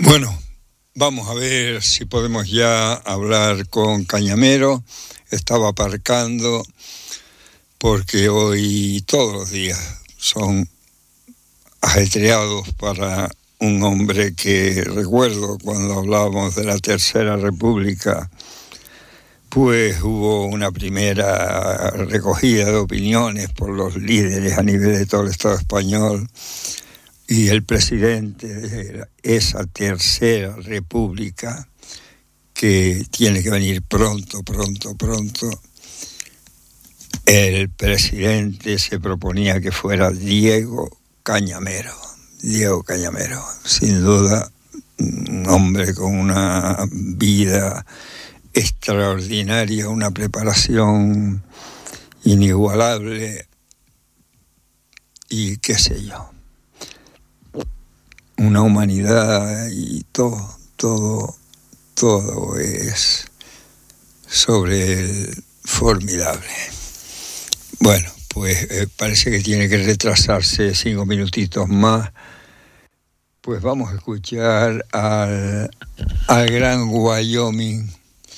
Bueno, vamos a ver si podemos ya hablar con Cañamero. Estaba aparcando porque hoy todos los días son ajetreados para un hombre que recuerdo cuando hablábamos de la Tercera República, pues hubo una primera recogida de opiniones por los líderes a nivel de todo el Estado español. Y el presidente de esa Tercera República, que tiene que venir pronto, el presidente se proponía que fuera Diego Cañamero, sin duda un hombre con una vida extraordinaria, una preparación inigualable y qué sé yo. Una humanidad y todo es sobre él formidable. Bueno, pues parece que tiene que retrasarse 5 minutitos más. Pues vamos a escuchar al gran Wyoming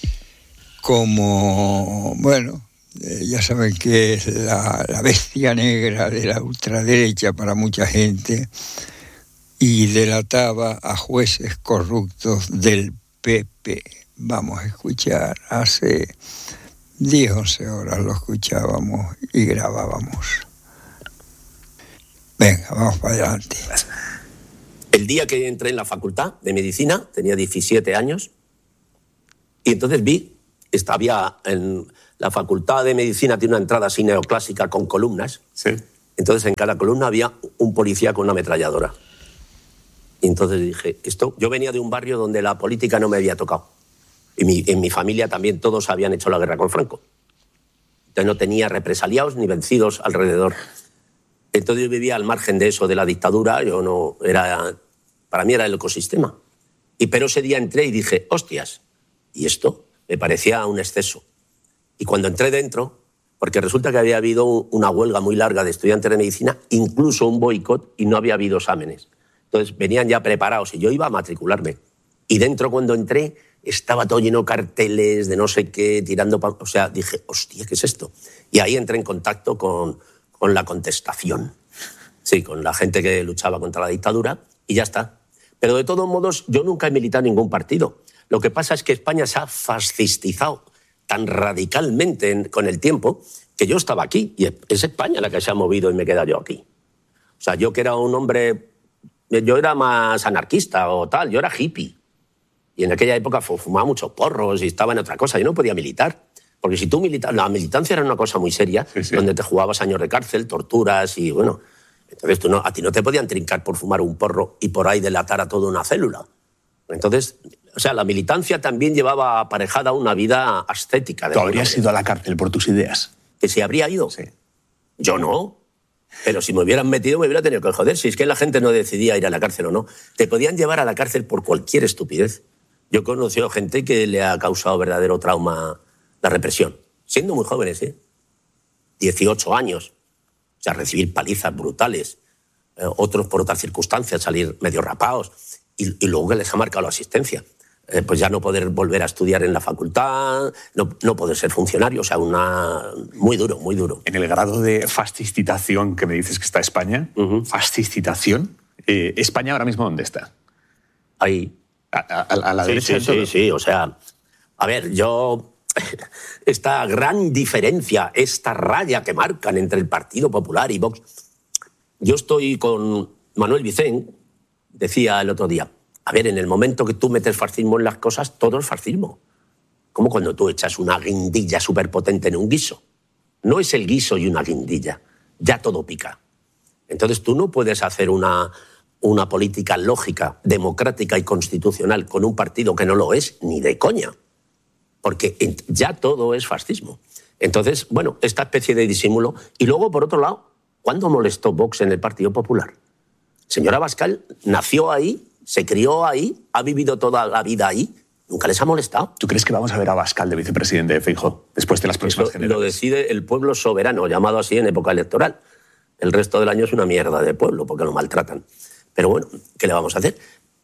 como, bueno, ya saben que es la bestia negra de la ultraderecha para mucha gente, y delataba a jueces corruptos del PP. Vamos a escuchar, hace 10, 11 horas lo escuchábamos y grabábamos. Venga, vamos para adelante. El día que entré en la facultad de medicina, tenía 17 años, y entonces había en la facultad de medicina, tiene una entrada así neoclásica con columnas. Sí. Entonces en cada columna había un policía con una ametralladora. Y entonces dije, yo venía de un barrio donde la política no me había tocado. Y en mi familia también todos habían hecho la guerra con Franco. Entonces no tenía represaliados ni vencidos alrededor. Entonces yo vivía al margen de eso, de la dictadura. Para mí era el ecosistema. Pero ese día entré y dije, hostias, y esto me parecía un exceso. Y cuando entré dentro, porque resulta que había habido una huelga muy larga de estudiantes de medicina, incluso un boicot, y no había habido exámenes. Entonces venían ya preparados y yo iba a matricularme. Y dentro, cuando entré, estaba todo lleno de carteles de no sé qué, tirando... O sea, dije, hostia, ¿qué es esto? Y ahí entré en contacto con la contestación. Sí, con la gente que luchaba contra la dictadura y ya está. Pero de todos modos, yo nunca he militado en ningún partido. Lo que pasa es que España se ha fascistizado tan radicalmente con el tiempo que yo estaba aquí. Y es España la que se ha movido y me he quedado yo aquí. O sea, yo que era un hombre... Yo era más anarquista o tal, yo era hippie. Y en aquella época fumaba muchos porros y estaba en otra cosa. Yo no podía militar. Porque si tú militas, la militancia era una cosa muy seria, sí. Donde te jugabas años de cárcel, torturas y bueno. Entonces a ti no te podían trincar por fumar un porro y por ahí delatar a toda una célula. Entonces, o sea, la militancia también llevaba aparejada una vida ascética. ¿Tú habrías ido a la cárcel por tus ideas? ¿Que se habría ido? Sí. Yo no. Pero si me hubieran metido, me hubiera tenido que joder. Si es que la gente no decidía ir a la cárcel o no. Te podían llevar a la cárcel por cualquier estupidez. Yo he conocido gente que le ha causado verdadero trauma la represión. Siendo muy jóvenes, 18 años. O sea, recibir palizas brutales. Otros por otras circunstancias, salir medio rapados. Y luego que les ha marcado la asistencia. Pues ya no poder volver a estudiar en la facultad, no poder ser funcionario, o sea, muy duro, muy duro. En el grado de fascicitación que me dices que está España, fascicitación, ¿España ahora mismo dónde está? Ahí. ¿A la derecha? Sí, o sea, a ver, esta gran diferencia, esta raya que marcan entre el Partido Popular y Vox, yo estoy con Manuel Vicent, decía el otro día, a ver, en el momento que tú metes fascismo en las cosas, todo es fascismo. Como cuando tú echas una guindilla superpotente en un guiso. No es el guiso y una guindilla. Ya todo pica. Entonces tú no puedes hacer una política lógica, democrática y constitucional con un partido que no lo es ni de coña. Porque ya todo es fascismo. Entonces, bueno, esta especie de disimulo. Y luego, por otro lado, ¿cuándo molestó Vox en el Partido Popular? Señora Abascal nació ahí, se crió ahí, ha vivido toda la vida ahí, nunca les ha molestado. ¿Tú crees que vamos a ver a Abascal de vicepresidente de Feijóo después de las próximas generales? Lo decide el pueblo soberano, llamado así en época electoral. El resto del año es una mierda de pueblo porque lo maltratan. Pero bueno, ¿qué le vamos a hacer?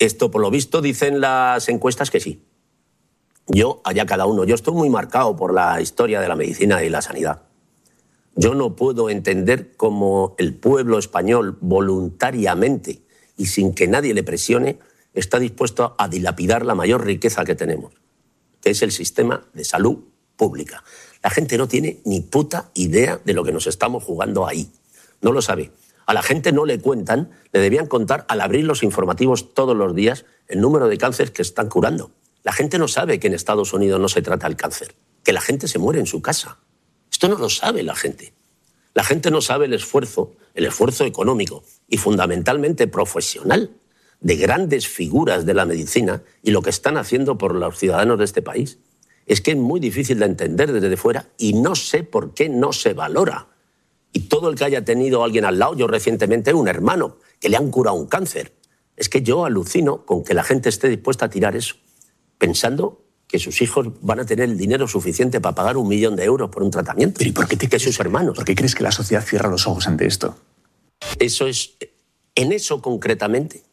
Esto, por lo visto, dicen las encuestas que sí. Yo, allá cada uno. Yo estoy muy marcado por la historia de la medicina y la sanidad. Yo no puedo entender cómo el pueblo español voluntariamente y sin que nadie le presione está dispuesto a dilapidar la mayor riqueza que tenemos, que es el sistema de salud pública. La gente no tiene ni puta idea de lo que nos estamos jugando ahí. No lo sabe. A la gente no le cuentan, le debían contar al abrir los informativos todos los días el número de cánceres que están curando. La gente no sabe que en Estados Unidos no se trata el cáncer, que la gente se muere en su casa. Esto no lo sabe la gente. La gente no sabe el esfuerzo económico y fundamentalmente profesional de grandes figuras de la medicina y lo que están haciendo por los ciudadanos de este país. Es que es muy difícil de entender desde fuera y no sé por qué no se valora. Y todo el que haya tenido a alguien al lado, yo recientemente un hermano que le han curado un cáncer. Es que yo alucino con que la gente esté dispuesta a tirar eso, pensando que sus hijos van a tener el dinero suficiente para pagar 1 millón de euros por un tratamiento. ¿Pero y por qué te crees sus hermanos? ¿Por qué crees que la sociedad cierra los ojos ante esto? Eso es, en eso concretamente,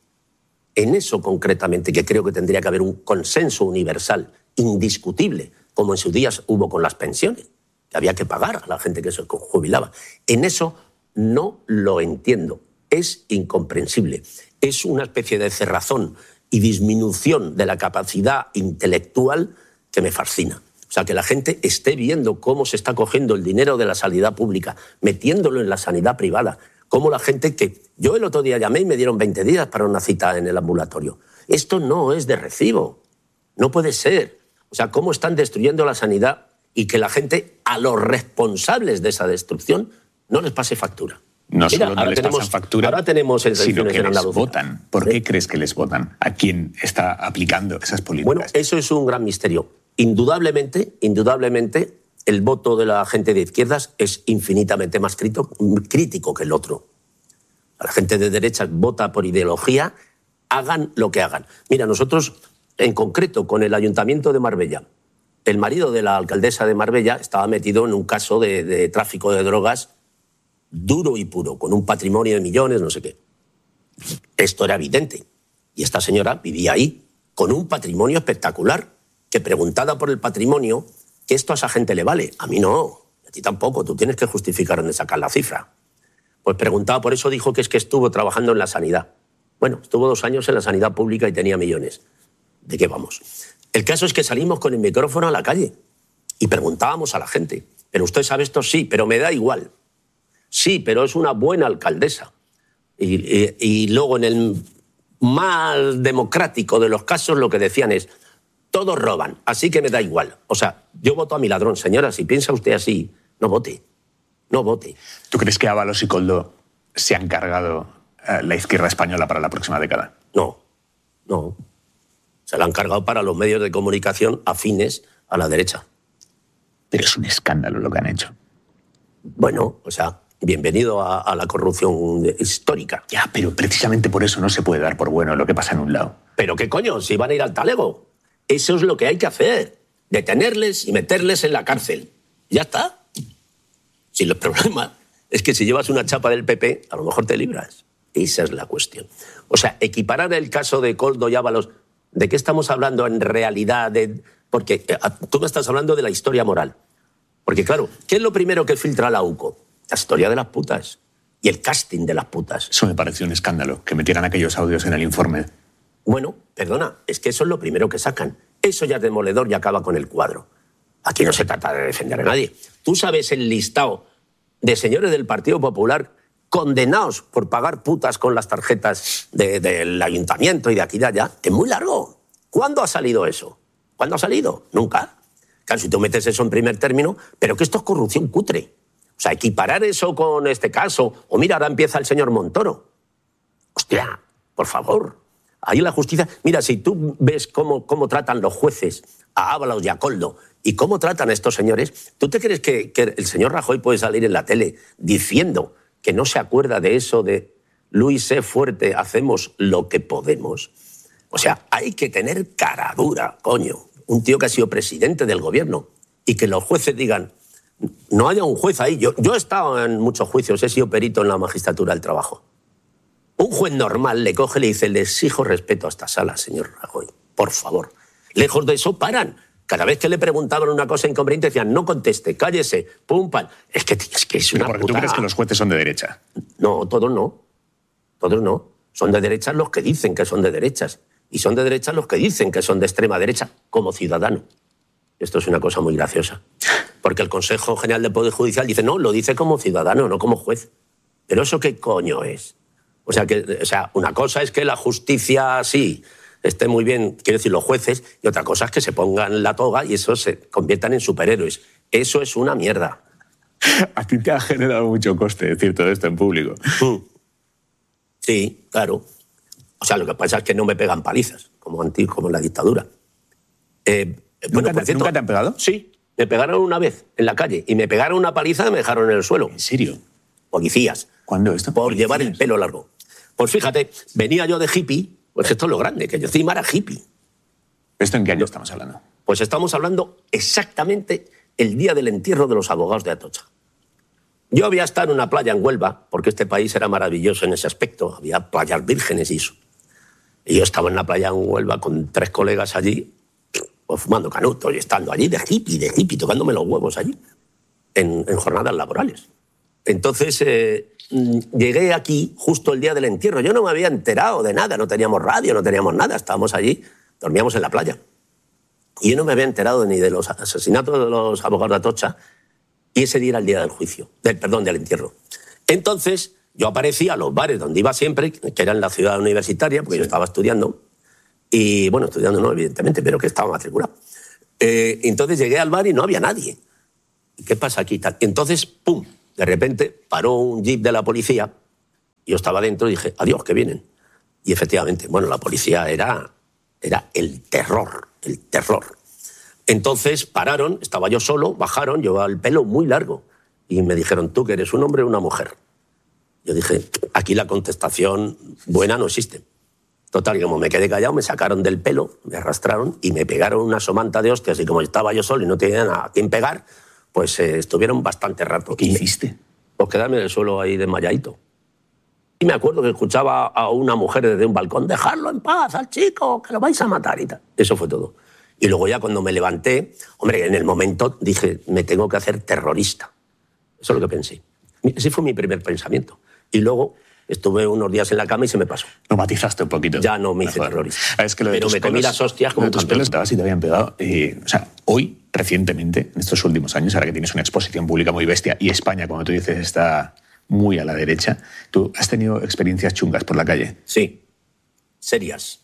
que creo que tendría que haber un consenso universal, indiscutible, como en sus días hubo con las pensiones, que había que pagar a la gente que se jubilaba. En eso no lo entiendo. Es incomprensible. Es una especie de cerrazón y disminución de la capacidad intelectual que me fascina. O sea, que la gente esté viendo cómo se está cogiendo el dinero de la sanidad pública, metiéndolo en la sanidad privada. Cómo la gente que... Yo el otro día llamé y me dieron 20 días para una cita en el ambulatorio. Esto no es de recibo. No puede ser. O sea, cómo están destruyendo la sanidad y que la gente, a los responsables de esa destrucción, no les pase factura. No solo no les pasan factura, ahora tenemos sino que en les Andalucía. votan. ¿Por qué crees que les votan? ¿A quién está aplicando esas políticas? Bueno, eso es un gran misterio. Indudablemente, el voto de la gente de izquierdas es infinitamente más crítico que el otro. La gente de derechas vota por ideología, hagan lo que hagan. Mira, nosotros, en concreto, con el Ayuntamiento de Marbella, el marido de la alcaldesa de Marbella estaba metido en un caso de tráfico de drogas duro y puro, con un patrimonio de millones, no sé qué. Esto era evidente. Y esta señora vivía ahí, con un patrimonio espectacular, que preguntada por el patrimonio, que esto a esa gente le vale. A mí no, a ti tampoco, tú tienes que justificar dónde sacar la cifra. Pues preguntaba, por eso dijo que es que estuvo trabajando en la sanidad. Bueno, estuvo 2 años en la sanidad pública y tenía millones. ¿De qué vamos? El caso es que salimos con el micrófono a la calle y preguntábamos a la gente, ¿pero usted sabe esto? Sí, pero me da igual. Sí, pero es una buena alcaldesa. Y luego, en el más democrático de los casos, lo que decían es, todos roban, así que me da igual. O sea, yo voto a mi ladrón. Señora, si piensa usted así, no vote. No vote. ¿Tú crees que Ábalos y Koldo se han cargado la izquierda española para la próxima década? No. Se la han cargado para los medios de comunicación afines a la derecha. Pero es un escándalo lo que han hecho. Bueno, o sea, bienvenido a la corrupción histórica. Ya, pero precisamente por eso no se puede dar por bueno lo que pasa en un lado. ¿Pero qué coño? Si van a ir al talego. Eso es lo que hay que hacer. Detenerles y meterles en la cárcel. Ya está. Si el problema es que si llevas una chapa del PP, a lo mejor te libras. Esa es la cuestión. O sea, equiparar el caso de Koldo y Ábalos, ¿de qué estamos hablando en realidad? Porque tú me estás hablando de la historia moral. Porque claro, ¿qué es lo primero que filtra la UCO? La historia de las putas y el casting de las putas. Eso me pareció un escándalo, que metieran aquellos audios en el informe. Bueno, perdona, es que eso es lo primero que sacan. Eso ya es demoledor y acaba con el cuadro. Aquí no se trata de defender a nadie. Tú sabes el listado de señores del Partido Popular condenados por pagar putas con las tarjetas del ayuntamiento y de aquí y de allá. Es muy largo. ¿Cuándo ha salido eso? ¿Cuándo ha salido? Nunca. Claro, si tú metes eso en primer término, pero que esto es corrupción cutre. O sea, equiparar eso con este caso, o mira, ahora empieza el señor Montoro. Hostia, por favor. Ahí la justicia... Mira, si tú ves cómo tratan los jueces a Ábalos y a Koldo y cómo tratan a estos señores, ¿tú te crees que el señor Rajoy puede salir en la tele diciendo que no se acuerda de eso de Luis, sé fuerte, hacemos lo que podemos? O sea, hay que tener cara dura, coño. Un tío que ha sido presidente del gobierno y que los jueces digan, no haya un juez ahí. Yo he estado en muchos juicios, he sido perito en la magistratura del trabajo. Un juez normal le coge y le dice, le exijo respeto a esta sala, señor Rajoy, por favor. Lejos de eso, paran. Cada vez que le preguntaban una cosa inconveniente, decían, no conteste, cállese, pum, pam. Es que es una porque putada. tú crees que los jueces son de derecha. No, todos no. Todos no. Son de derechas los que dicen que son de derechas. Y son de derechas los que dicen que son de extrema derecha, como ciudadano. Esto es una cosa muy graciosa. Porque el Consejo General del Poder Judicial dice, no, lo dice como ciudadano, no como juez. ¿Pero eso qué coño es? O sea, una cosa es que la justicia, sí, esté muy bien, quiero decir, los jueces, y otra cosa es que se pongan la toga y eso se conviertan en superhéroes. Eso es una mierda. A ti te ha generado mucho coste decir todo esto en público. Sí, claro. O sea, lo que pasa es que no me pegan palizas, como en la dictadura. ¿Nunca te han pegado? Sí, me pegaron una vez en la calle y me pegaron una paliza y me dejaron en el suelo. ¿En serio? Policías. ¿Cuándo esto? Por llevar el pelo largo. Pues fíjate, venía yo de hippie, pues esto es lo grande, que yo encima era hippie. ¿Esto en qué año estamos hablando? Pues estamos hablando exactamente el día del entierro de los abogados de Atocha. Yo había estado en una playa en Huelva, porque este país era maravilloso en ese aspecto, había playas vírgenes y eso. Y yo estaba en la playa en Huelva con 3 colegas allí, pues fumando canutos y estando allí de hippie, tocándome los huevos allí, en jornadas laborales. Entonces llegué aquí justo el día del entierro. Yo no me había enterado de nada, no teníamos radio, no teníamos nada, estábamos allí, dormíamos en la playa. Y yo no me había enterado ni de los asesinatos de los abogados de Atocha, y ese día era el día del juicio, del entierro. Entonces yo aparecía a los bares donde iba siempre, que era en la ciudad universitaria, porque yo estaba estudiando, y bueno, estudiando no, evidentemente, pero que estaba matriculado. Entonces llegué al bar y no había nadie. ¿Qué pasa aquí? Entonces, ¡pum!, de repente paró un jeep de la policía, y yo estaba dentro y dije, adiós, que vienen. Y efectivamente, bueno, la policía era el terror, el terror. Entonces pararon, estaba yo solo, bajaron, llevaba el pelo muy largo, y me dijeron, ¿tú que eres un hombre o una mujer? Yo dije, aquí la contestación buena no existe. Total, y como me quedé callado, me sacaron del pelo, me arrastraron y me pegaron una somanta de hostias, y como estaba yo solo y no tenía a quién pegar, pues estuvieron bastante rato. ¿Qué hiciste? Pues quedarme en el suelo ahí desmayadito. Y me acuerdo que escuchaba a una mujer desde un balcón, dejarlo en paz al chico, que lo vais a matar y tal. Eso fue todo. Y luego ya cuando me levanté, hombre, en el momento dije, me tengo que hacer terrorista. Eso es lo que pensé. Ese fue mi primer pensamiento. Y luego estuve unos días en la cama y se me pasó. Lo matizaste un poquito. Ya no me hice terrorista. Es que lo de pero me comí las hostias como tus pelos si te habían pegado. O sea, hoy, recientemente, en estos últimos años, ahora que tienes una exposición pública muy bestia y España, como tú dices, está muy a la derecha, ¿tú has tenido experiencias chungas por la calle? Sí. Serias.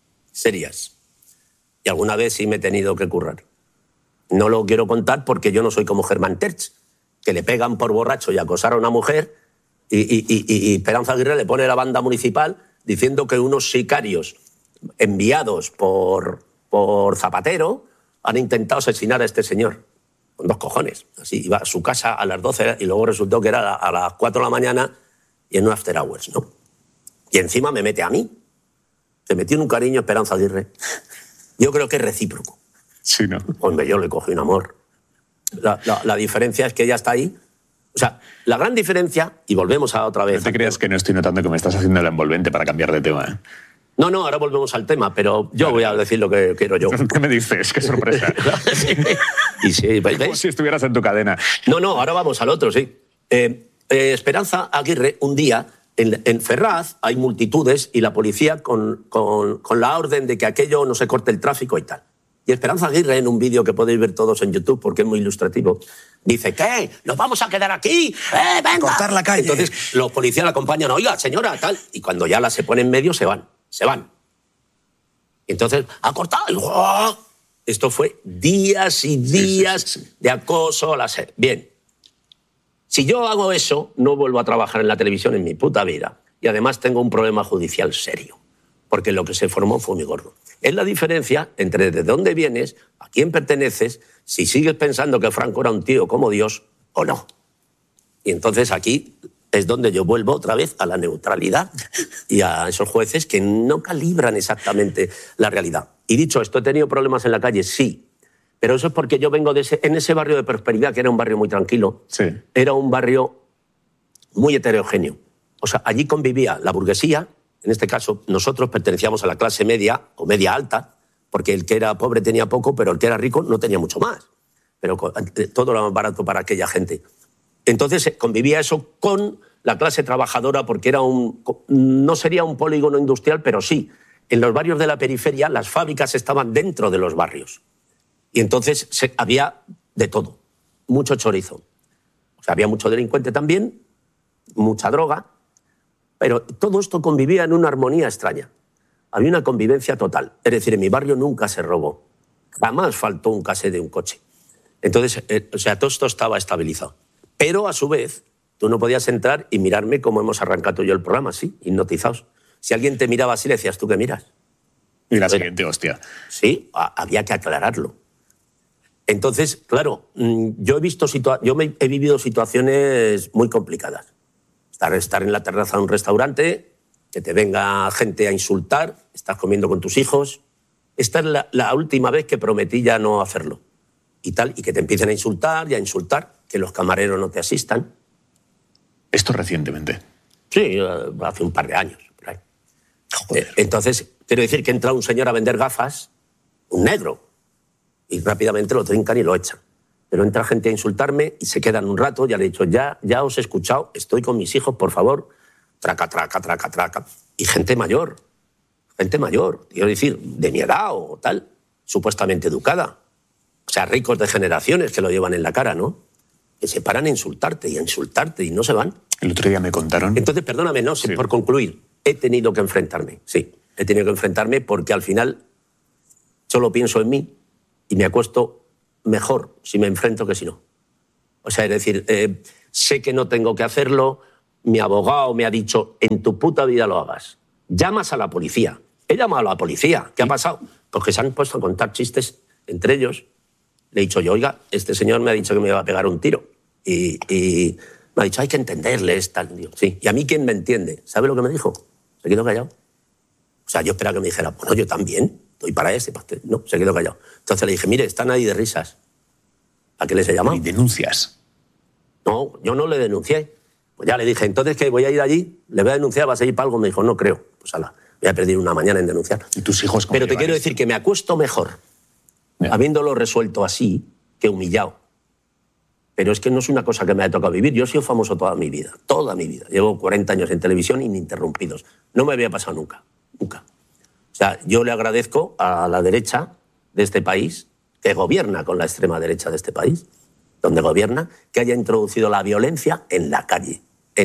Y alguna vez sí me he tenido que currar. No lo quiero contar porque yo no soy como Germán Terch, que le pegan por borracho y acosar a una mujer y Esperanza Aguirre le pone la banda municipal diciendo que unos sicarios enviados por Zapatero han intentado asesinar a este señor. Con 2 cojones. Así, iba a su casa a las 12 y luego resultó que era a las 4 de la mañana y en un after hours, ¿no? Y encima me mete a mí. Se metió en un cariño Esperanza Aguirre. Yo creo que es recíproco. Sí, ¿no? Hombre, yo le cogí un amor. La diferencia es que ella está ahí. O sea, la gran diferencia, y volvemos a otra vez... No te creas que no estoy notando que me estás haciendo la envolvente para cambiar de tema, ¿eh? No, ahora volvemos al tema, pero yo voy a decir lo que quiero yo. ¿Qué me dices? ¡Qué sorpresa! Sí. Y sí, ¿veis? Como si estuvieras en tu cadena. No, ahora vamos al otro, sí. Esperanza Aguirre, un día, en Ferraz hay multitudes y la policía con la orden de que aquello no se corte el tráfico y tal. Y Esperanza Aguirre, en un vídeo que podéis ver todos en YouTube, porque es muy ilustrativo, dice, ¿qué? ¿Nos vamos a quedar aquí? ¡Venga! Cortar la calle. Entonces los policías la acompañan, oiga, señora, tal. Y cuando ya la se pone en medio, se van. Y entonces, ha cortado. Y, ¡oh! Esto fue días y días sí. De acoso a la SER. Bien. Si yo hago eso, no vuelvo a trabajar en la televisión en mi puta vida. Y además tengo un problema judicial serio. Porque lo que se formó fue muy gordo. Es la diferencia entre de dónde vienes, a quién perteneces, si sigues pensando que Franco era un tío como Dios o no. Y entonces aquí es donde yo vuelvo otra vez a la neutralidad y a esos jueces que no calibran exactamente la realidad. Y dicho esto, ¿he tenido problemas en la calle? Sí. Pero eso es porque yo vengo en ese barrio de Prosperidad, que era un barrio muy tranquilo, sí. Era un barrio muy heterogéneo. O sea, allí convivía la burguesía, en este caso nosotros pertenecíamos a la clase media o media alta, porque el que era pobre tenía poco, pero el que era rico no tenía mucho más. Pero todo era más barato para aquella gente. Entonces convivía eso con la clase trabajadora, porque no sería un polígono industrial, pero sí. En los barrios de la periferia las fábricas estaban dentro de los barrios. Y entonces había de todo, mucho chorizo. O sea, había mucho delincuente también, mucha droga, pero todo esto convivía en una armonía extraña. Había una convivencia total. Es decir, en mi barrio nunca se robó. Jamás faltó un casé de un coche. Entonces, o sea, todo esto estaba estabilizado. Pero, a su vez, tú no podías entrar y mirarme como hemos arrancado yo el programa, así, hipnotizados. Si alguien te miraba así, le decías, ¿tú qué miras? Y la siguiente, hostia. Sí, había que aclararlo. Entonces, claro, yo he vivido situaciones muy complicadas. Estar en la terraza de un restaurante, que te venga gente a insultar, estás comiendo con tus hijos. Esta es la última vez que prometí ya no hacerlo. Y que te empiecen a insultar y a insultar, que los camareros no te asistan. ¿Esto recientemente? Sí, hace un par de años. Por ahí. Entonces, quiero decir que entra un señor a vender gafas, un negro, y rápidamente lo trincan y lo echan. Pero entra gente a insultarme y se quedan un rato, ya le he dicho, ya os he escuchado, estoy con mis hijos, por favor, traca, traca, traca, traca. Y gente mayor, quiero decir, de mi edad o tal, supuestamente educada. O sea, ricos de generaciones que lo llevan en la cara, ¿no? Que se paran a insultarte y no se van. El otro día me contaron... Entonces, perdóname, no, sí. Por concluir, he tenido que enfrentarme, sí. He tenido que enfrentarme porque al final solo pienso en mí y me acuesto mejor si me enfrento que si no. O sea, es decir, sé que no tengo que hacerlo, mi abogado me ha dicho, en tu puta vida lo hagas. Llamas a la policía. He llamado a la policía. ¿Qué ha pasado? Porque se han puesto a contar chistes entre ellos. Le he dicho yo, oiga, este señor me ha dicho que me iba a pegar un tiro. Y me ha dicho, hay que entenderle. Digo, sí. ¿Y a mí quién me entiende? ¿Sabe lo que me dijo? Se quedó callado. O sea, yo esperaba que me dijera, bueno, yo también, estoy para ese pastel. No, se quedó callado. Entonces le dije, mire, están ahí de risas. ¿A qué les he llamado? ¿Y denuncias? No, yo no le denuncié. Pues ya le dije, entonces que voy a ir allí, le voy a denunciar, vas a ir para algo. Me dijo, no creo. Pues ala, voy a perder una mañana en denunciar. ¿Y tus hijos cómo? Pero te quiero decir que me acuesto mejor habiéndolo resuelto así que humillado. Pero es que no es una cosa que me haya tocado vivir. Yo he sido famoso toda mi vida. Llevo 40 años en televisión ininterrumpidos. No me había pasado nunca. Nunca. O sea, yo le agradezco a la derecha de este país, que gobierna con la extrema derecha de este país, donde gobierna, que haya introducido la violencia en la calle,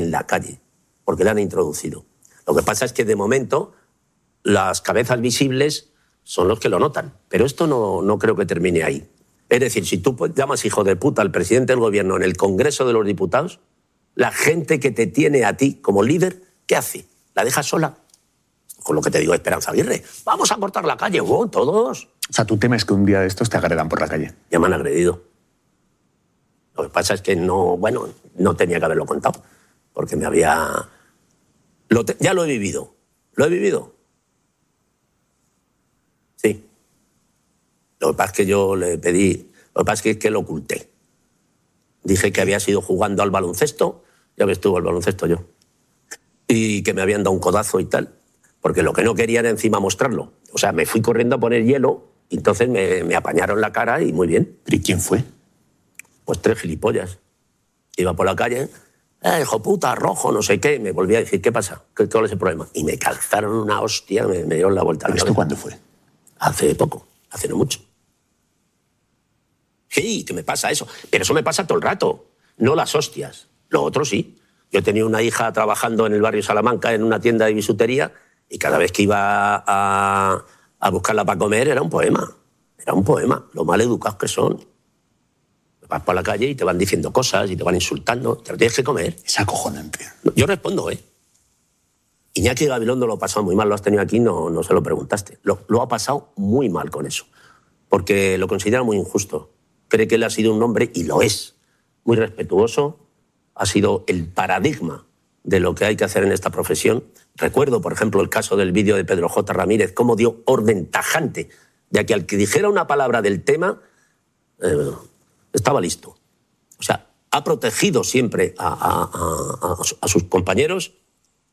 porque la han introducido. Lo que pasa es que de momento las cabezas visibles son los que lo notan, pero esto no creo que termine ahí. Es decir, si tú llamas hijo de puta al presidente del gobierno en el Congreso de los Diputados, la gente que te tiene a ti como líder, ¿qué hace? ¿La dejas sola? Con lo que te digo, Esperanza Aguirre, vamos a cortar la calle, todos. O sea, tu tema es que un día de estos te agredan por la calle. Ya me han agredido. Lo que pasa es que no tenía que haberlo contado, porque me había... Ya lo he vivido. Sí. Lo que pasa es que yo le pedí... Lo que pasa es que lo oculté. Dije que había sido jugando al baloncesto, ya ves tú, al baloncesto yo, y que me habían dado un codazo y tal, porque lo que no quería era encima mostrarlo. O sea, me fui corriendo a poner hielo, y entonces me apañaron la cara y muy bien. ¿Y quién fue? Pues 3 gilipollas. Iba por la calle, hijo puta, rojo, no sé qué. Me volví a decir, ¿qué pasa? ¿Cuál es el problema? Y me calzaron una hostia, me dieron la vuelta. ¿Esto cuándo fue? Hace poco, hace no mucho. Sí, que me pasa eso. Pero eso me pasa todo el rato, no las hostias. Lo otro sí. Yo tenía una hija trabajando en el barrio Salamanca en una tienda de bisutería y cada vez que iba a buscarla para comer era un poema. Era un poema, lo mal educados que son. Vas por la calle y te van diciendo cosas y te van insultando. Te lo tienes que comer. Es acojonante. Yo respondo, Iñaki Gabilondo lo ha pasado muy mal, lo has tenido aquí, no se lo preguntaste. Lo ha pasado muy mal con eso, porque lo considera muy injusto. Cree que él ha sido un hombre, y lo es, muy respetuoso, ha sido el paradigma de lo que hay que hacer en esta profesión. Recuerdo, por ejemplo, el caso del vídeo de Pedro J. Ramírez, cómo dio orden tajante de que al que dijera una palabra del tema, estaba listo. O sea, ha protegido siempre a sus compañeros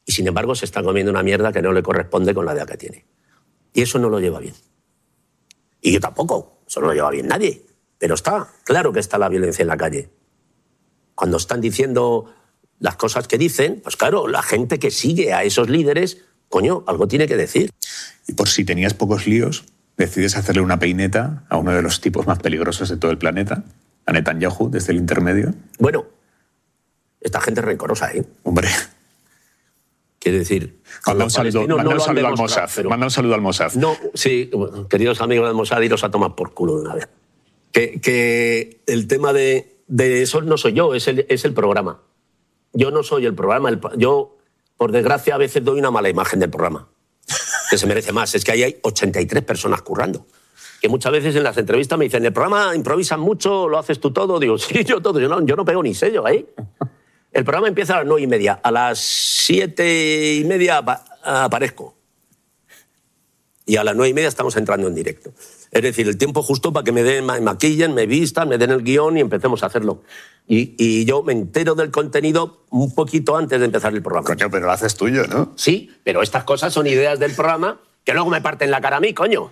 y sin embargo se está comiendo una mierda que no le corresponde con la edad que tiene. Y eso no lo lleva bien. Y yo tampoco, eso no lo lleva bien nadie. Pero claro que está la violencia en la calle. Cuando están diciendo las cosas que dicen, pues claro, la gente que sigue a esos líderes, coño, algo tiene que decir. Y por si tenías pocos líos, decides hacerle una peineta a uno de los tipos más peligrosos de todo el planeta, a Netanyahu, desde el intermedio. Bueno, esta gente es rencorosa, ¿eh? Hombre. Quiere decir... Manda un saludo al Mossad. Pero... Manda un saludo al Mossad. No, sí, queridos amigos del Mossad, iros a tomar por culo de una vez. Que el tema de eso no soy yo, es el programa. Yo no soy el programa. Yo, por desgracia, a veces doy una mala imagen del programa, que se merece más. Es que ahí hay 83 personas currando. Que muchas veces en las entrevistas me dicen, ¿el programa improvisan mucho, lo haces tú todo? Digo, sí, yo todo. Yo no pego ni sello ahí. El programa empieza a las 9:30. A las 7:30 aparezco. Y a las 9:30 estamos entrando en directo. Es decir, el tiempo justo para que me maquillen, me vistan, me den el guión y empecemos a hacerlo. Y yo me entero del contenido un poquito antes de empezar el programa. Coño, pero lo haces tuyo, ¿no? Sí, pero estas cosas son ideas del programa que luego me parten la cara a mí, coño.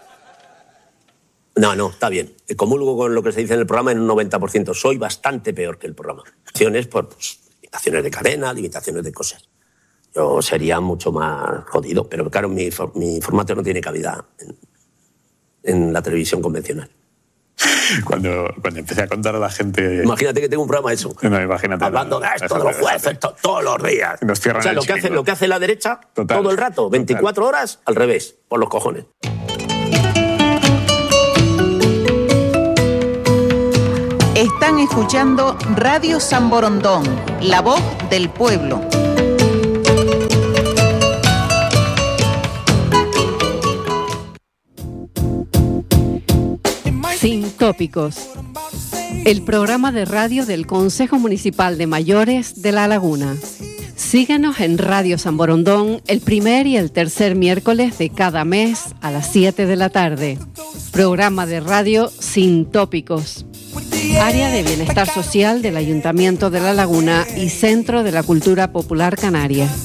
No, está bien. Comulgo con lo que se dice en el programa en un 90%. Soy bastante peor que el programa. Limitaciones por limitaciones de cadena, limitaciones de cosas. Yo sería mucho más jodido, pero claro, mi formato no tiene cabida en la televisión convencional. Cuando empecé a contar a la gente... Imagínate que tengo un programa eso. No, imagínate. Hablando de esto, de los jueces, todos los días. Nos cierran, o sea, lo que hace la derecha total, todo el rato, 24 horas, al revés, por los cojones. Están escuchando Radio San Borondón, la voz del pueblo. Sin Tópicos, el programa de radio del Consejo Municipal de Mayores de La Laguna. Síguenos en Radio San Borondón el primer y el tercer miércoles de cada mes a las 7 de la tarde. Programa de radio Sin Tópicos. Área de Bienestar Social del Ayuntamiento de La Laguna y Centro de la Cultura Popular Canaria.